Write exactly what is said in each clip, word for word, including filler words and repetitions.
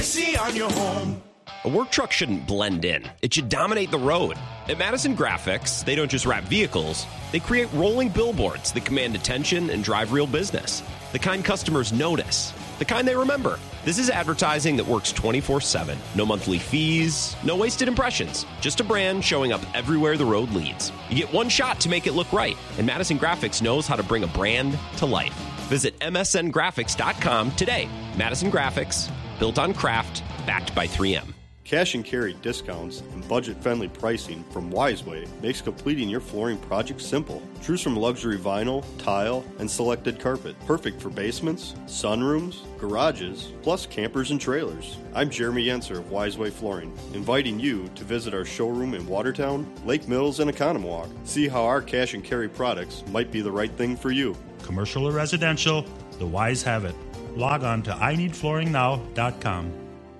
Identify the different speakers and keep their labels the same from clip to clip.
Speaker 1: See on your home.
Speaker 2: A work truck shouldn't blend in. It should dominate the road. At Madison Graphics, they don't just wrap vehicles, they create rolling billboards that command attention and drive real business. The kind customers notice. The kind they remember. This is advertising that works twenty-four seven. No monthly fees, no wasted impressions. Just a brand showing up everywhere the road leads. You get one shot to make it look right, and Madison Graphics knows how to bring a brand to life. Visit M S N graphics dot com today. Madison Graphics, built on craft, backed by three M.
Speaker 3: Cash and carry discounts and budget-friendly pricing from Wiseway makes completing your flooring project simple. Choose from luxury vinyl, tile, and selected carpet. Perfect for basements, sunrooms, garages, plus campers and trailers. I'm Jeremy Yenser of Wiseway Flooring, inviting you to visit our showroom in Watertown, Lake Mills, and Economowoc. See how our cash and carry products might be the right thing for you.
Speaker 4: Commercial or residential, the Wise have it. Log on to I need flooring now dot com.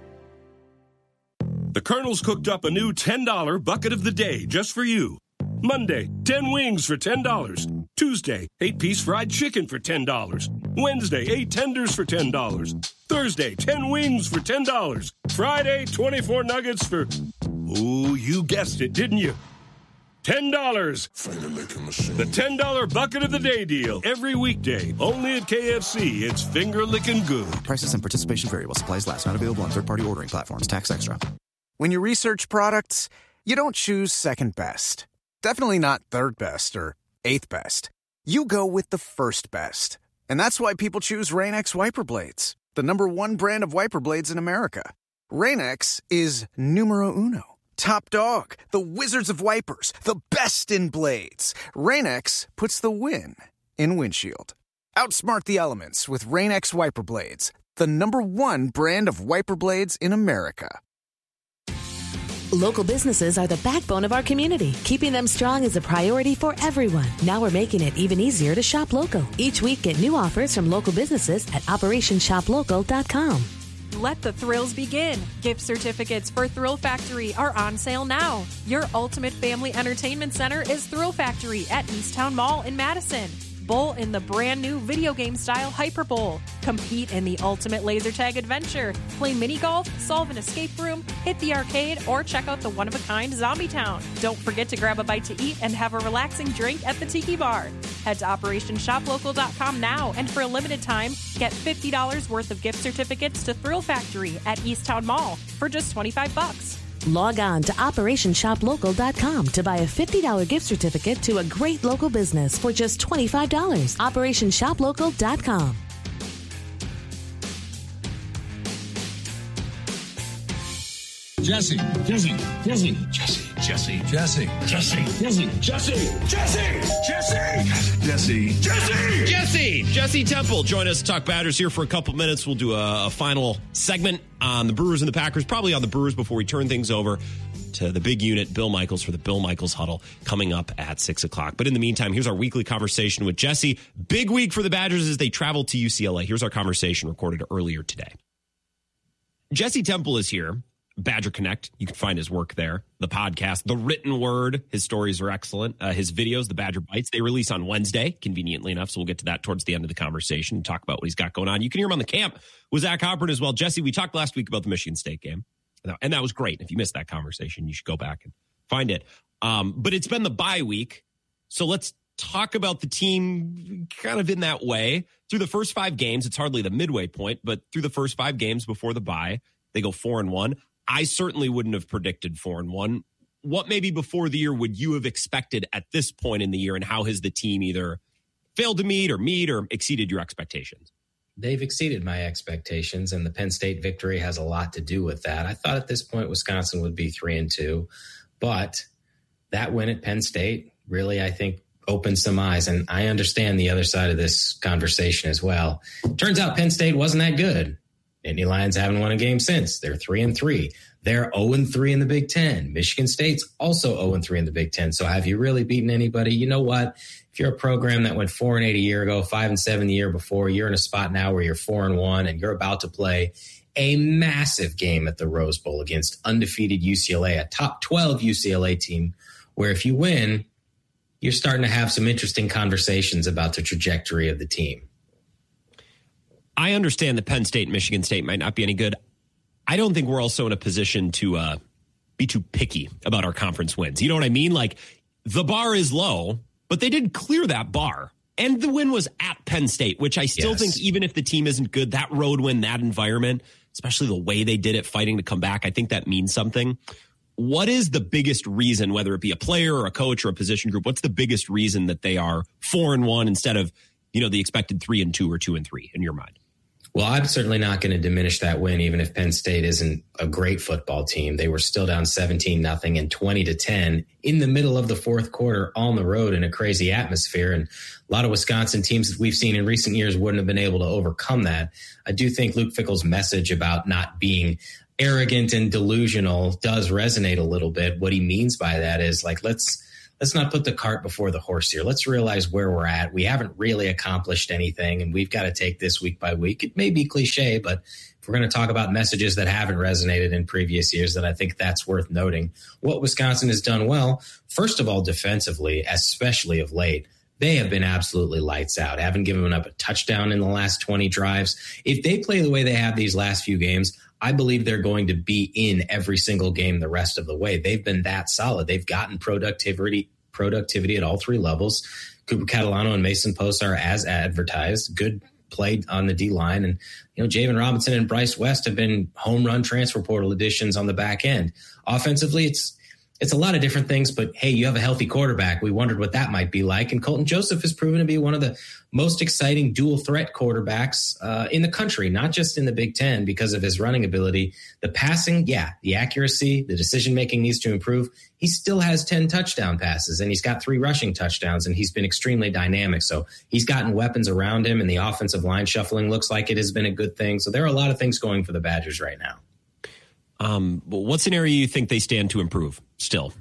Speaker 5: The Colonel's cooked up a new ten dollar bucket of the day just for you. Monday, ten wings for ten dollars. Tuesday, eight piece fried chicken for ten dollars. Wednesday, eight tenders for ten dollars. Thursday, ten wings for ten dollars. Friday, twenty-four nuggets for... Oh, you guessed it, didn't you? ten dollars. The ten dollar bucket of the day deal. Every weekday. Only at K F C. It's finger-licking good.
Speaker 6: Prices and participation vary while supplies last. Not available on third-party ordering platforms. Tax extra.
Speaker 7: When you research products, you don't choose second best. Definitely not third best or eighth best. You go with the first best. And that's why people choose Rain-X Wiper Blades, the number one brand of wiper blades in America. Rain-X is numero uno. Top dog, the wizards of wipers, the best in blades. Rain-X puts the win in windshield. Outsmart the elements with Rain-X Wiper Blades, the number one brand of wiper blades in America.
Speaker 8: Local businesses are the backbone of our community. Keeping them strong is a priority for everyone. Now we're making it even easier to shop local. Each week, get new offers from local businesses at operation shop local dot com.
Speaker 9: Let the thrills begin. Gift certificates for Thrill Factory are on sale now. Your ultimate family entertainment center is Thrill Factory at Easttown Mall in Madison. Bowl in the brand new video game style Hyper Bowl. Compete in the ultimate laser tag adventure. Play mini golf, solve an escape room, hit the arcade, or check out the one-of-a-kind Zombie Town. Don't forget to grab a bite to eat and have a relaxing drink at the Tiki Bar. Head to operation shop local dot com now, and for a limited time, get fifty dollars worth of gift certificates to Thrill Factory at Easttown Mall for just twenty-five bucks.
Speaker 8: Log on to operation shop local dot com to buy a fifty dollars gift certificate to a great local business for just twenty-five dollars. operation shop local dot com.
Speaker 10: Jesse, Jesse, Jesse, Jesse, Jesse, Jesse, Jesse, Jesse, Jesse, Jesse, Jesse, Jesse, Jesse,
Speaker 2: Jesse! Jesse Temple, join us to talk Badgers here for a couple minutes. We'll do a, a final segment on the Brewers and the Packers, probably on the Brewers before we turn things over to the big unit, Bill Michaels, for the Bill Michaels Huddle coming up at six o'clock. But in the meantime, here's our weekly conversation with Jesse. Big week for the Badgers as they travel to U C L A. Here's our conversation recorded earlier today. Jesse Temple is here. Badger Connect. You can find his work there. The podcast, The Written Word. His stories are excellent. Uh, his videos, The Badger Bites, they release on Wednesday, conveniently enough. So we'll get to that towards the end of the conversation and talk about what he's got going on. You can hear him on the camp with Zach Halpern as well. Jesse, we talked last week about the Michigan State game, and that was great. If you missed that conversation, you should go back and find it. Um, but it's been the bye week. So let's talk about the team kind of in that way. Through the first five games, it's hardly the midway point, but through the first five games before the bye, they go four and one. I certainly wouldn't have predicted four and one. What maybe before the year would you have expected at this point in the year, and how has the team either failed to meet or meet or exceeded your expectations?
Speaker 11: They've exceeded my expectations, and the Penn State victory has a lot to do with that. I thought at this point Wisconsin would be three and two, but that win at Penn State really, I think, opened some eyes, and I understand the other side of this conversation as well. Turns out Penn State wasn't that good. Nittany Lions haven't won a game since. They're three and three. They're zero and three in the Big Ten. Michigan State's also zero and three in the Big Ten. So have you really beaten anybody? You know what? If you're a program that went four and eight a year ago, five and seven the year before, you're in a spot now where you're four and one, and you're about to play a massive game at the Rose Bowl against undefeated U C L A, a top twelve U C L A team, where if you win, you're starting to have some interesting conversations about the trajectory of the team.
Speaker 2: I understand that Penn State and Michigan State might not be any good. I don't think we're also in a position to uh, be too picky about our conference wins. You know what I mean? Like, the bar is low, but they did clear that bar. And the win was at Penn State, which I still yes. think even if the team isn't good, that road win, that environment, especially the way they did it, fighting to come back, I think that means something. What is the biggest reason, whether it be a player or a coach or a position group, what's the biggest reason that they are four and one instead of, you know, the expected three and two or two and three in your mind?
Speaker 11: Well, I'm certainly not going to diminish that win, even if Penn State isn't a great football team. They were still down seventeen nothing and twenty to ten in the middle of the fourth quarter on the road in a crazy atmosphere. And a lot of Wisconsin teams that we've seen in recent years wouldn't have been able to overcome that. I do think Luke Fickell's message about not being arrogant and delusional does resonate a little bit. What he means by that is like, let's Let's not put the cart before the horse here. Let's realize where we're at. We haven't really accomplished anything, and we've got to take this week by week. It may be cliche, but if we're going to talk about messages that haven't resonated in previous years, then I think that's worth noting. What Wisconsin has done well, first of all, defensively, especially of late, they have been absolutely lights out. Haven't given up a touchdown in the last twenty drives. If they play the way they have these last few games, I believe they're going to be in every single game the rest of the way. They've been that solid. They've gotten productivity productivity at all three levels. Cooper Catalano and Mason Post are as advertised. Good play on the D-line. And, you know, Javen Robinson and Bryce West have been home run transfer portal additions on the back end. Offensively, it's It's a lot of different things, but hey, you have a healthy quarterback. We wondered what that might be like. And Colton Joseph has proven to be one of the most exciting dual threat quarterbacks uh, in the country, not just in the Big Ten because of his running ability. The passing, yeah, the accuracy, the decision-making needs to improve. He still has ten touchdown passes, and he's got three rushing touchdowns, and he's been extremely dynamic. So he's gotten weapons around him, and the offensive line shuffling looks like it has been a good thing. So there are a lot of things going for the Badgers right now.
Speaker 2: Um, what's an area you think they stand to improve still?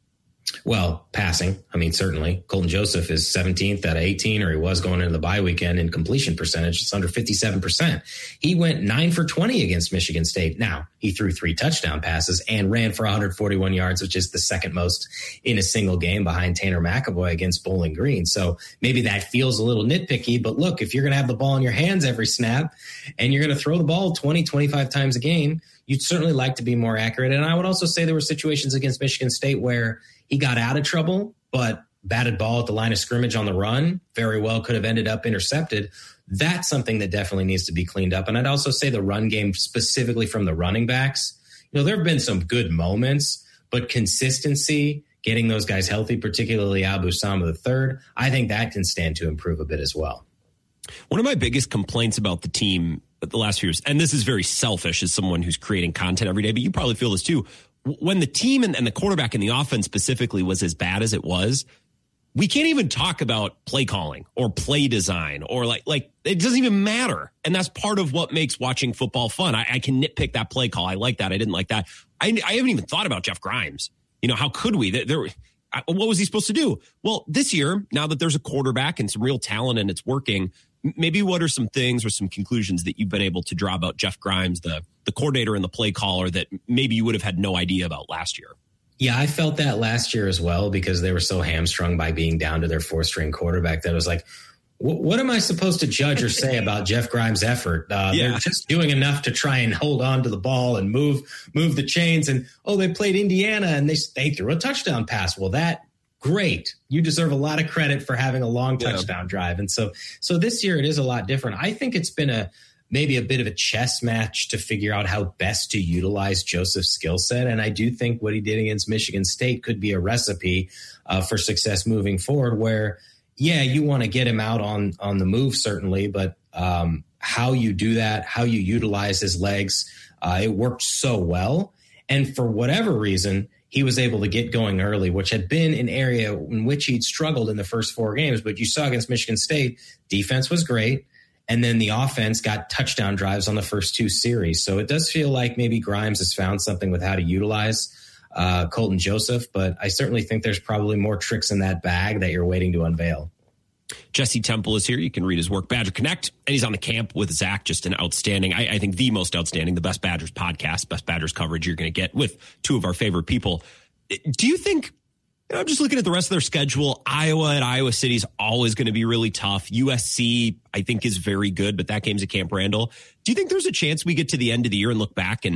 Speaker 11: Well, passing. I mean, certainly. Colton Joseph is seventeenth out of eighteen, or he was going into the bye weekend in completion percentage. It's under fifty-seven percent. He went nine for twenty against Michigan State. Now, he threw three touchdown passes and ran for one hundred forty-one yards, which is the second most in a single game behind Tanner McAvoy against Bowling Green. So maybe that feels a little nitpicky, but look, if you're going to have the ball in your hands every snap and you're going to throw the ball twenty, twenty-five times a game, you'd certainly like to be more accurate. And I would also say there were situations against Michigan State where he got out of trouble, but batted ball at the line of scrimmage on the run very well could have ended up intercepted. That's something that definitely needs to be cleaned up. And I'd also say the run game specifically from the running backs. You know, there have been some good moments, but consistency, getting those guys healthy, particularly Abu Sama the third, I think that can stand to improve a bit as well.
Speaker 2: One of my biggest complaints about the team the last few years, and this is very selfish as someone who's creating content every day, but you probably feel this too. When the team and, and the quarterback and the offense specifically was as bad as it was, we can't even talk about play calling or play design or like, like it doesn't even matter. And that's part of what makes watching football fun. I, I can nitpick that play call. I like that. I didn't like that. I, I haven't even thought about Jeff Grimes. You know, how could we? There, there, what was he supposed to do? Well, this year, now that there's a quarterback and some real talent and it's working, maybe what are some things or some conclusions that you've been able to draw about Jeff Grimes, the the coordinator and the play caller, that maybe you would have had no idea about last year?
Speaker 11: Yeah, I felt that last year as well because they were so hamstrung by being down to their four-string quarterback that it was like, what am I supposed to judge or say about Jeff Grimes' effort? Uh, yeah. They're just doing enough to try and hold on to the ball and move move the chains. And, oh, they played Indiana and they, they threw a touchdown pass. Well, that great. You deserve a lot of credit for having a long touchdown yeah. drive. And so so this year it is a lot different. I think it's been a maybe a bit of a chess match to figure out how best to utilize Joseph's skill set. And I do think what he did against Michigan State could be a recipe uh, for success moving forward where, yeah, you want to get him out on, on the move, certainly, but um, how you do that, how you utilize his legs, uh, it worked so well. And for whatever reason, he was able to get going early, which had been an area in which he'd struggled in the first four games. But you saw against Michigan State, defense was great. And then the offense got touchdown drives on the first two series. So it does feel like maybe Grimes has found something with how to utilize uh, Colton Joseph. But I certainly think there's probably more tricks in that bag that you're waiting to unveil.
Speaker 2: Jesse Temple is here. You can read his work, Badger Connect, and he's on the camp with Zach. Just an outstanding, I, I think the most outstanding, the best Badgers podcast, best Badgers coverage you're going to get with two of our favorite people. Do you think, you know, I'm just looking at the rest of their schedule, Iowa at Iowa City is always going to be really tough. U S C, I think, is very good, but that game's at Camp Randall. Do you think there's a chance we get to the end of the year and look back and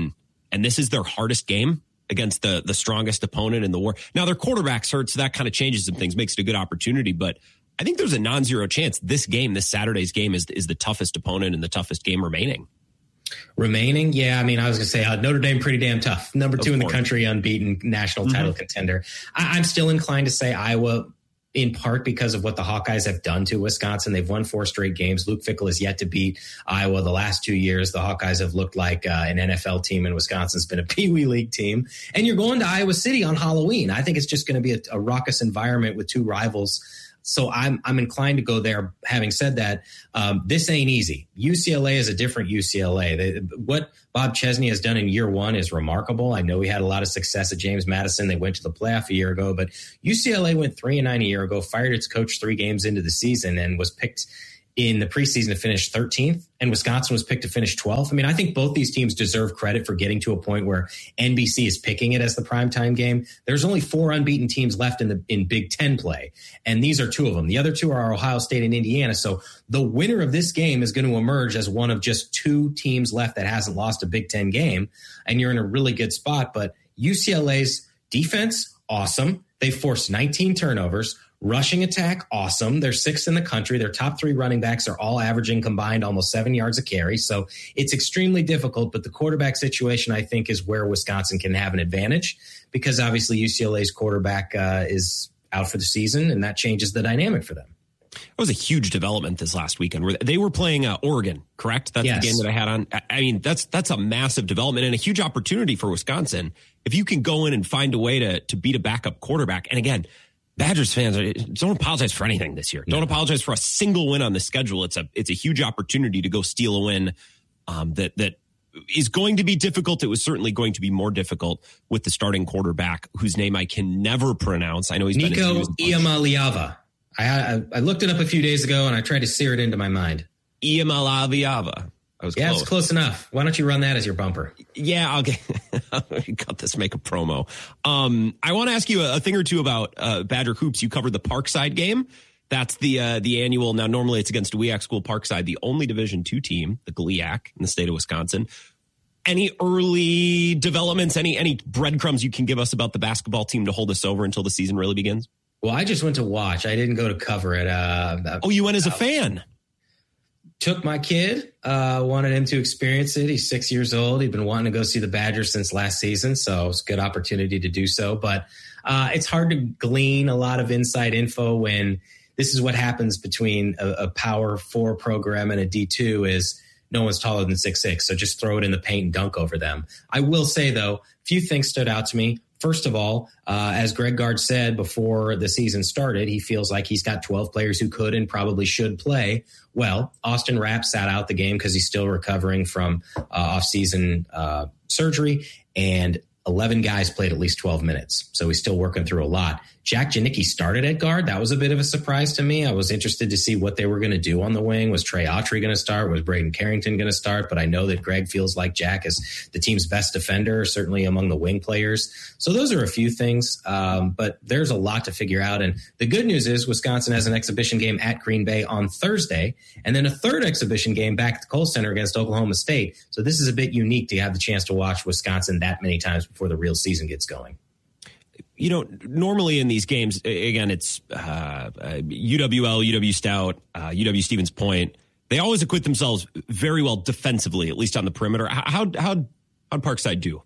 Speaker 2: and this is their hardest game against the the strongest opponent in the war. Now their quarterback's hurt, so that kind of changes some things, makes it a good opportunity. But I think there's a non-zero chance this game, this Saturday's game, is is the toughest opponent and the toughest game remaining.
Speaker 11: Remaining, yeah. I mean, I was going to say uh, Notre Dame pretty damn tough. Number two in the country, unbeaten, national title mm-hmm. contender. I, I'm still inclined to say Iowa, in part because of what the Hawkeyes have done to Wisconsin. They've won four straight games. Luke Fickell has yet to beat Iowa. The last two years, the Hawkeyes have looked like uh, an N F L team, and Wisconsin's been a Pee Wee League team. And you're going to Iowa City on Halloween. I think it's just going to be a, a raucous environment with two rivals. So I'm I'm inclined to go there. Having said that, um, this ain't easy. U C L A is a different U C L A. They, what Bob Chesney has done in year one is remarkable. I know he had a lot of success at James Madison. They went to the playoff a year ago, but U C L A went three and nine a year ago, fired its coach three games into the season, and was picked in the preseason to finish thirteenth, and Wisconsin was picked to finish twelfth. I mean, I think both these teams deserve credit for getting to a point where N B C is picking it as the primetime game. There's only four unbeaten teams left in the in Big Ten play, and these are two of them. The other two are Ohio State and Indiana. So the winner of this game is going to emerge as one of just two teams left that hasn't lost a Big Ten game, and you're in a really good spot. But U C L A's defense, awesome. They forced nineteen turnovers. Rushing attack, awesome. They're sixth in the country. Their top three running backs are all averaging combined almost seven yards a carry. So it's extremely difficult. But the quarterback situation, I think, is where Wisconsin can have an advantage, because obviously U C L A's quarterback uh, is out for the season, and that changes the dynamic for them.
Speaker 2: It was a huge development this last weekend where they were playing uh, Oregon, correct? That's yes. the game that I had on. I mean, that's that's a massive development and a huge opportunity for Wisconsin. If you can go in and find a way to to beat a backup quarterback. And again, Badgers fans, don't apologize for anything this year. Don't no. apologize for a single win on the schedule. It's a it's a huge opportunity to go steal a win um, that that is going to be difficult. It was certainly going to be more difficult with the starting quarterback, whose name I can never pronounce. I know he's
Speaker 11: Nico Iamaleava. I, I looked it up a few days ago, and I tried to sear it into my mind.
Speaker 2: Iamaleava. I was
Speaker 11: yeah,
Speaker 2: close.
Speaker 11: It's close enough. Why don't you run that as your bumper?
Speaker 2: Yeah, I'll get cut this, make a promo. Um, I want to ask you a, a thing or two about uh, Badger Hoops. You covered the Parkside game. That's the uh, the annual. Now, normally it's against W E A C School Parkside, the only Division two team, the G L I A C in the state of Wisconsin. Any early developments, any any breadcrumbs you can give us about the basketball team to hold us over until the season really begins?
Speaker 11: Well, I just went to watch. I didn't go to cover it. Uh,
Speaker 2: oh, you went as a fan?
Speaker 11: Took my kid, uh, wanted him to experience it. He's six years old. He'd been wanting to go see the Badgers since last season, so it's a good opportunity to do so. But uh, it's hard to glean a lot of inside info when this is what happens between a, a Power Four program and a D two is no one's taller than six six, so just throw it in the paint and dunk over them. I will say, though, a few things stood out to me. First of all, uh, as Greg Gard said before the season started, he feels like he's got twelve players who could and probably should play. Well, Austin Rapp sat out the game because he's still recovering from uh, off-season uh, surgery, and eleven guys played at least twelve minutes. So he's still working through a lot. Jack Janicki started at guard. That was a bit of a surprise to me. I was interested to see what they were going to do on the wing. Was Trey Autry going to start? Was Braden Carrington going to start? But I know that Greg feels like Jack is the team's best defender, certainly among the wing players. So those are a few things, um, but there's a lot to figure out. And the good news is Wisconsin has an exhibition game at Green Bay on Thursday, and then a third exhibition game back at the Kohl Center against Oklahoma State. So this is a bit unique to have the chance to watch Wisconsin that many times before the real season gets going.
Speaker 2: You know, normally in these games, again, it's uh, uh, U W L, U W Stout, uh, U W Stevens Point. They always acquit themselves very well defensively, at least on the perimeter. How how how'd Parkside do?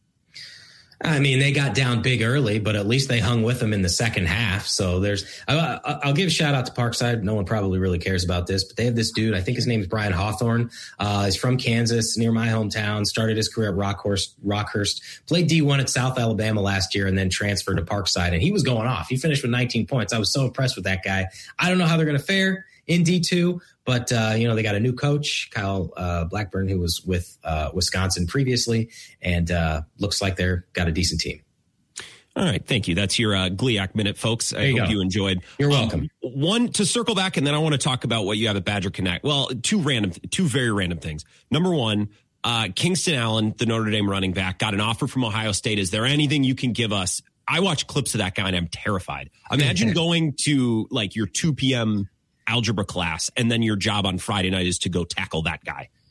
Speaker 11: I mean, they got down big early, but at least they hung with them in the second half. So there's, I'll, I'll give a shout out to Parkside. No one probably really cares about this, but they have this dude. I think his name is Brian Hawthorne. Uh, he's from Kansas, near my hometown. Started his career at Rockhurst. Rockhurst. Played D one at South Alabama last year, and then transferred to Parkside. And he was going off. He finished with nineteen points. I was so impressed with that guy. I don't know how they're going to fare in D two, but, uh, you know, they got a new coach, Kyle uh, Blackburn, who was with uh, Wisconsin previously, and uh, looks like they're got a decent team.
Speaker 2: All right. Thank you. That's your uh, G L I A C Minute, folks. I
Speaker 11: you
Speaker 2: hope
Speaker 11: go.
Speaker 2: you enjoyed.
Speaker 11: You're welcome.
Speaker 2: Um, one, to circle back, and then I want to talk about what you have at Badger Connect. Well, two random, two very random things. Number one, uh, Kingston Allen, the Notre Dame running back, got an offer from Ohio State. Is there anything you can give us? I watch clips of that guy, and I'm terrified. Imagine going to, like, your two p.m. algebra class, and then your job on Friday night is to go tackle that guy.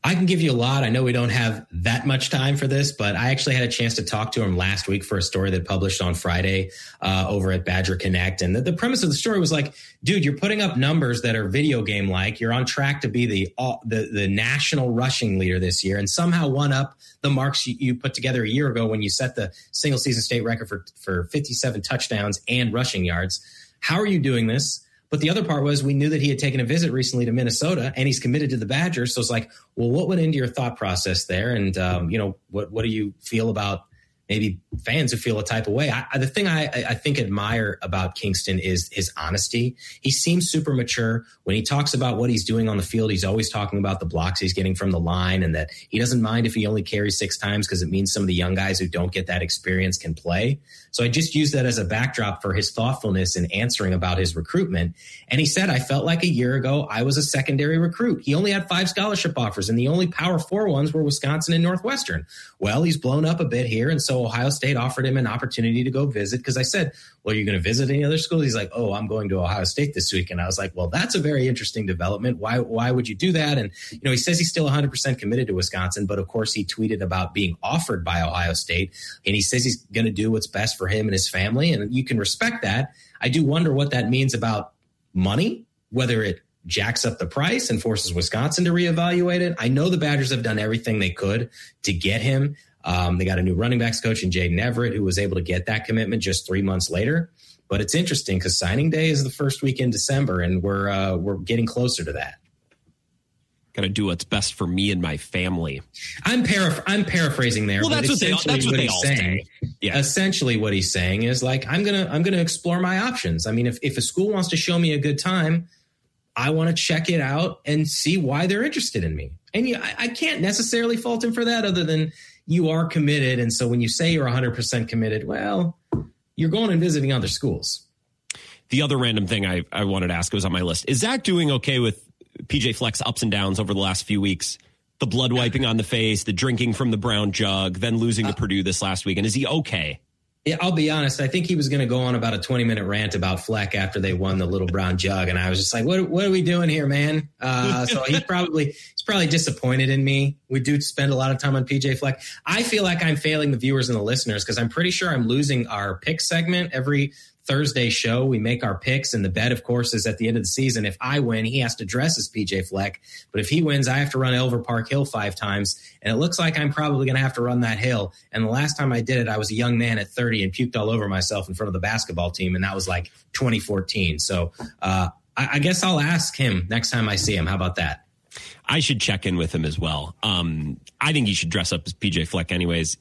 Speaker 11: I can give you a lot. I know we don't have that much time for this, but I actually had a chance to talk to him last week for a story that published on Friday uh, over at Badger Connect. And the, the premise of the story was like, dude, you're putting up numbers that are video game like. You're on track to be the uh, the, the national rushing leader this year and somehow one up the marks you, you put together a year ago when you set the single season state record for, for fifty-seven touchdowns and rushing yards. How are you doing this? But the other part was we knew that he had taken a visit recently to Minnesota and he's committed to the Badgers. So it's like, well, what went into your thought process there? And, um, you know, what, what do you feel about maybe fans who feel a type of way? I, I, the thing I, I think admire about Kingston is his honesty. He seems super mature. When he talks about what he's doing on the field, he's always talking about the blocks he's getting from the line and that he doesn't mind if he only carries six times because it means some of the young guys who don't get that experience can play. So I just use that as a backdrop for his thoughtfulness in answering about his recruitment. And he said, I felt like a year ago I was a secondary recruit. He only had five scholarship offers, and the only Power Four ones were Wisconsin and Northwestern. Well, he's blown up a bit here, and so Ohio State offered him an opportunity to go visit because I said, well, are you going to visit any other schools? He's like, oh, I'm going to Ohio State this week. And I was like, well, that's a very interesting development. Why why would you do that? And, you know, he says he's still one hundred percent committed to Wisconsin, but of course he tweeted about being offered by Ohio State, and he says he's going to do what's best for him and his family, and you can respect that. I do wonder what that means about money, whether it jacks up the price and forces Wisconsin to reevaluate it. I know the Badgers have done everything they could to get him. Um, they got a new running backs coach in Jaden Everett who was able to get that commitment just three months later. But it's interesting because signing day is the first week in December, and we're uh, we're getting closer to that.
Speaker 2: Got to do what's best for me and my family.
Speaker 11: I'm paraph- I'm paraphrasing there.
Speaker 2: Well, that's what they all, that's what, what they all
Speaker 11: saying,
Speaker 2: say. Yeah.
Speaker 11: Essentially, what he's saying is like, I'm gonna I'm gonna explore my options. I mean, if if a school wants to show me a good time, I want to check it out and see why they're interested in me. And you, I, I can't necessarily fault him for that, other than you are committed. And so when you say you're one hundred percent committed, well, you're going and visiting other schools.
Speaker 2: The other random thing I, I wanted to ask was on my list. Is Zach doing okay with P J Fleck's ups and downs over the last few weeks? The blood wiping on the face, the drinking from the brown jug, then losing to uh, Purdue this last week. And is he okay?
Speaker 11: Yeah, I'll be honest. I think he was going to go on about a twenty minute rant about Fleck after they won the little brown jug. And I was just like, what, what are we doing here, man? Uh, so he's probably, he's probably disappointed in me. We do spend a lot of time on P J Fleck. I feel like I'm failing the viewers and the listeners because I'm pretty sure I'm losing our pick segment every Thursday show. We make our picks, and the bet, of course, is at the end of the season. If I win, he has to dress as P J Fleck. But if he wins, I have to run Elver Park Hill five times. And it looks like I'm probably going to have to run that hill. And the last time I did it, I was a young man at thirty and puked all over myself in front of the basketball team. And that was like twenty fourteen. So uh, I, I guess I'll ask him next time I see him. How about that?
Speaker 2: I should check in with him as well. Um, I think he should dress up as P J Fleck anyways.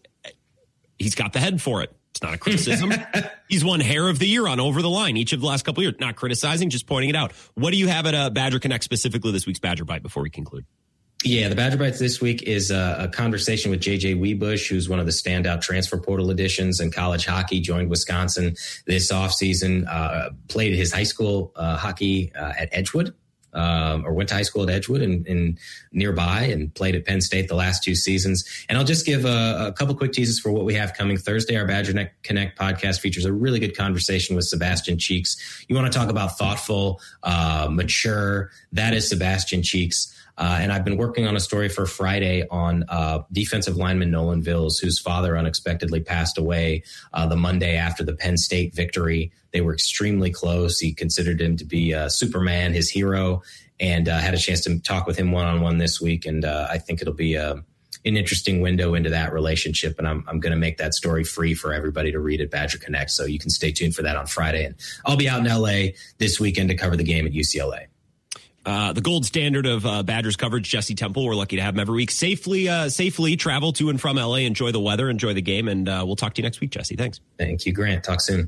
Speaker 2: He's got the head for it. It's not a criticism. He's won Hair of the Year on Over the Line each of the last couple of years. Not criticizing, just pointing it out. What do you have at uh, Badger Connect, specifically this week's Badger Bite, before we conclude?
Speaker 11: Yeah, the Badger Bites this week is a, a conversation with J J Weebush, who's one of the standout transfer portal additions in college hockey, joined Wisconsin this offseason, uh, played his high school uh, hockey uh, at Edgewood. Um, or went to high school at Edgewood and, and nearby, and played at Penn State the last two seasons. And I'll just give a, a couple quick teases for what we have coming Thursday. Our Badger Connect podcast features a really good conversation with Sebastian Cheeks. You want to talk about thoughtful, uh, mature. That is Sebastian Cheeks. Uh, and I've been working on a story for Friday on uh, defensive lineman Nolan Vills, whose father unexpectedly passed away uh, the Monday after the Penn State victory. They were extremely close. He considered him to be uh, Superman, his hero, and uh, had a chance to talk with him one-on-one this week. And uh, I think it'll be uh, an interesting window into that relationship. And I'm, I'm going to make that story free for everybody to read at Badger Connect. So you can stay tuned for that on Friday. And I'll be out in L A this weekend to cover the game at U C L A.
Speaker 2: Uh, the gold standard of uh, Badgers coverage, Jesse Temple. We're lucky to have him every week. Safely, uh, safely travel to and from L A. Enjoy the weather, enjoy the game, and uh, we'll talk to you next week, Jesse. Thanks.
Speaker 11: Thank you, Grant. Talk soon.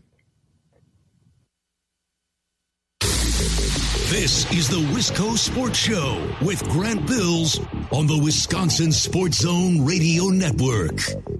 Speaker 10: This is the Wisco Sports Show with Grant Bills on the Wisconsin Sports Zone Radio Network.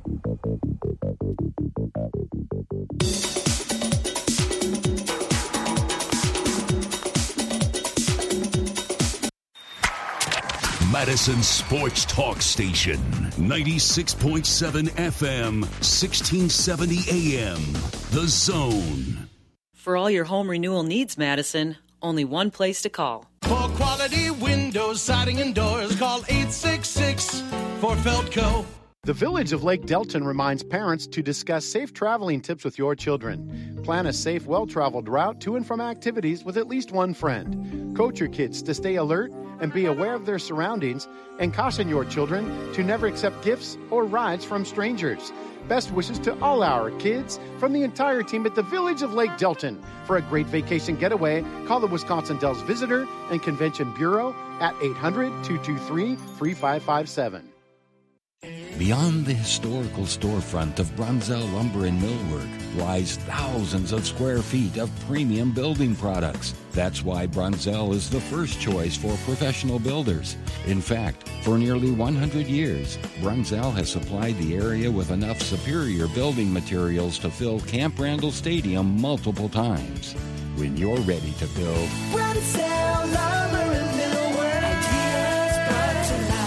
Speaker 10: Madison Sports Talk Station, ninety-six point seven F M, sixteen seventy A M. The Zone.
Speaker 1: For all your home renewal needs, Madison, only one place to call.
Speaker 12: For quality windows, siding, and doors, call eight six six Lakes for Feltco.
Speaker 13: The Village of Lake Delton reminds parents to discuss safe traveling tips with your children. Plan a safe, well-traveled route to and from activities with at least one friend. Coach your kids to stay alert and be aware of their surroundings, and caution your children to never accept gifts or rides from strangers. Best wishes to all our kids from the entire team at the Village of Lake Delton. For a great vacation getaway, call the Wisconsin Dells Visitor and Convention Bureau at eight hundred, two two three, three five five seven.
Speaker 14: Beyond the historical storefront of Brunzell Lumber and Millwork lies thousands of square feet of premium building products. That's why Brunzell is the first choice for professional builders. In fact, for nearly one hundred years, Brunzell has supplied the area with enough superior building materials to fill Camp Randall Stadium multiple times. When you're ready to build,
Speaker 15: Brunzell Lumber and Millwork, ideas brought to life.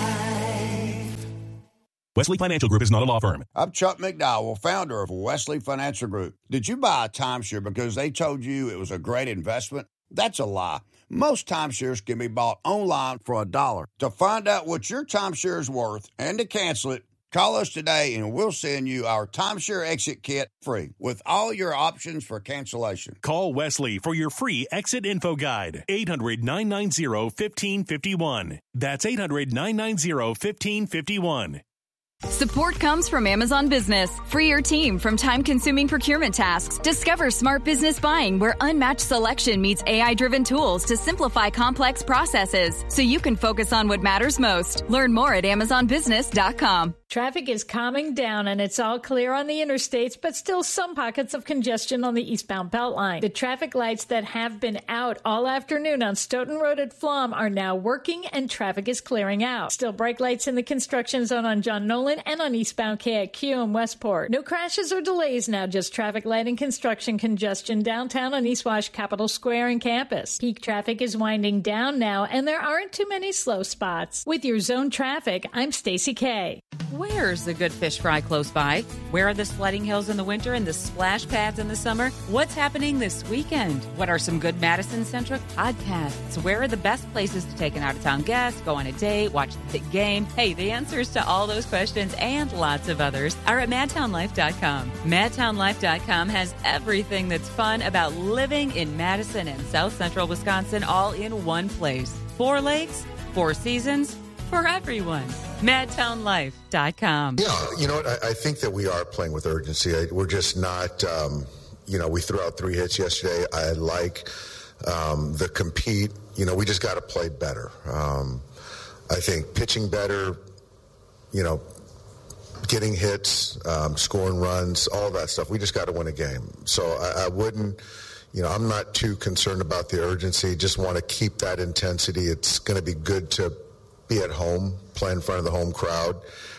Speaker 16: Wesley Financial Group is not a law firm.
Speaker 17: I'm Chuck McDowell, founder of Wesley Financial Group. Did you buy a timeshare because they told you it was a great investment? That's a lie. Most timeshares can be bought online for a dollar. To find out what your timeshare is worth and to cancel it, call us today and we'll send you our timeshare exit kit free with all your options for cancellation.
Speaker 16: Call Wesley for your free exit info guide. eight hundred, nine nine zero, one five five one. That's eight hundred, nine nine zero, one five five one.
Speaker 18: Support comes from Amazon Business. Free your team from time-consuming procurement tasks. Discover smart business buying where unmatched selection meets A I-driven tools to simplify complex processes so you can focus on what matters most. Learn more at amazon business dot com.
Speaker 19: Traffic is calming down and it's all clear on the interstates, but still some pockets of congestion on the eastbound Beltline. The traffic lights that have been out all afternoon on Stoughton Road at Flom are now working and traffic is clearing out. Still brake lights in the construction zone on John Nolan and on eastbound K at Q in Westport. No crashes or delays now, just traffic light and construction congestion downtown on East Wash, Capitol Square, and Campus. Peak traffic is winding down now and there aren't too many slow spots. With your zone traffic, I'm Stacy Kay.
Speaker 1: Where's the good fish fry close by? Where are the sledding hills in the winter and the splash pads in the summer? What's happening this weekend? What are some good Madison-centric podcasts? Where are the best places to take an out-of-town guest, go on a date, watch the big game? Hey, the answers to all those questions and lots of others are at madtown life dot com. madtown life dot com has everything that's fun about living in Madison and South Central Wisconsin all in one place. Four lakes, four seasons, for everyone. madtown life dot com.
Speaker 20: Yeah, you know what? I, I think that we are playing with urgency. I, we're just not, um, you know, we threw out three hits yesterday. I like um, the compete. You know, we just got to play better. Um, I think pitching better, you know, getting hits, um, scoring runs, all that stuff. We just got to win a game. So I, I wouldn't, you know, I'm not too concerned about the urgency. Just want to keep that intensity. It's going to be good to be at home, play in front of the home crowd,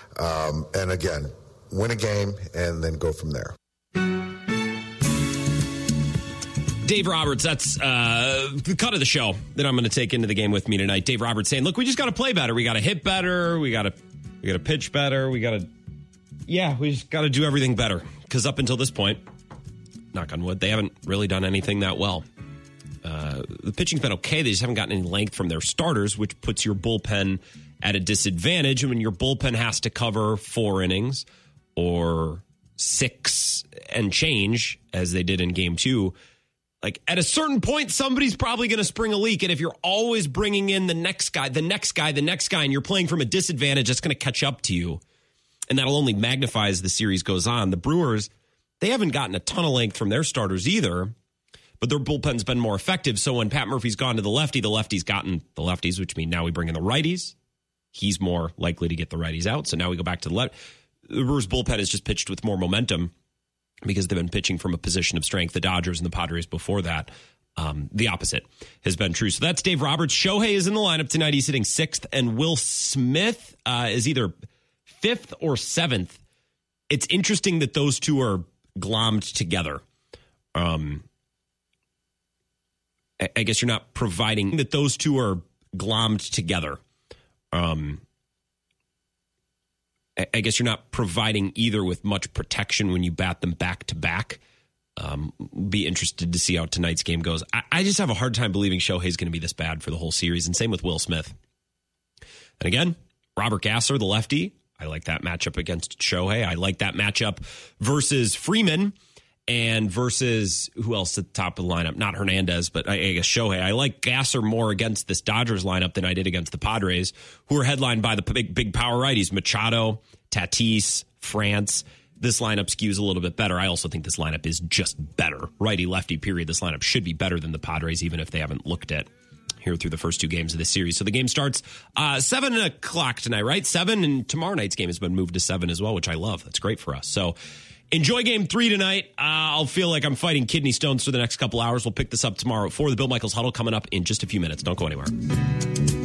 Speaker 20: um, and again, win a game and then go from there.
Speaker 2: Dave Roberts, that's uh, the cut of the show that I'm going to take into the game with me tonight. Dave Roberts saying, look, we just got to play better. We got to hit better. We got to we got to pitch better. We got to, yeah, we just got to do everything better. Because up until this point, knock on wood, they haven't really done anything that well. Uh, the pitching's been okay. They just haven't gotten any length from their starters, which puts your bullpen at a disadvantage. And when your bullpen has to cover four innings or six and change, as they did in game two, like at a certain point, somebody's probably going to spring a leak. And if you're always bringing in the next guy, the next guy, the next guy, and you're playing from a disadvantage, that's going to catch up to you. And that'll only magnify as the series goes on. The Brewers, they haven't gotten a ton of length from their starters either. But their bullpen's been more effective. So when Pat Murphy's gone to the lefty, the lefty's gotten the lefties, which means now we bring in the righties. He's more likely to get the righties out. So now we go back to the left. The Brewers' bullpen has just pitched with more momentum because they've been pitching from a position of strength. The Dodgers and the Padres before that, um, the opposite has been true. So that's Dave Roberts. Shohei is in the lineup tonight. He's hitting sixth. And Will Smith uh, is either fifth or seventh. It's interesting that those two are glommed together. Um I guess you're not providing that those two are glommed together. Um, I guess you're not providing either with much protection when you bat them back to back. Um, be interested to see how tonight's game goes. I, I just have a hard time believing Shohei's going to be this bad for the whole series, and same with Will Smith. And again, Robert Gasser, the lefty. I like that matchup against Shohei. I like that matchup versus Freeman and versus who else at the top of the lineup? Not Hernandez, but I guess Shohei. I like Gasser more against this Dodgers lineup than I did against the Padres, who are headlined by the big, big power righties, Machado, Tatis, France. This lineup skews a little bit better. I also think this lineup is just better. Righty-lefty, period. This lineup should be better than the Padres, even if they haven't looked at here through the first two games of this series. So the game starts uh, seven o'clock tonight, right? seven, and tomorrow night's game has been moved to seven as well, which I love. That's great for us. So enjoy game three tonight. Uh, I'll feel like I'm fighting kidney stones for the next couple hours. We'll pick this up tomorrow for the Bill Michaels Huddle coming up in just a few minutes. Don't go anywhere.